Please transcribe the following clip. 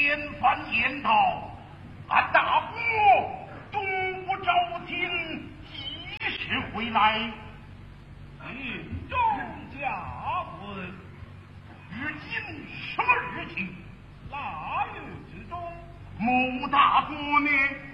掀翻言道，俺大哥终不朝廷，几时回来？ 云中驾问， 如今什么日期？ 腊月之中。 某大哥呢？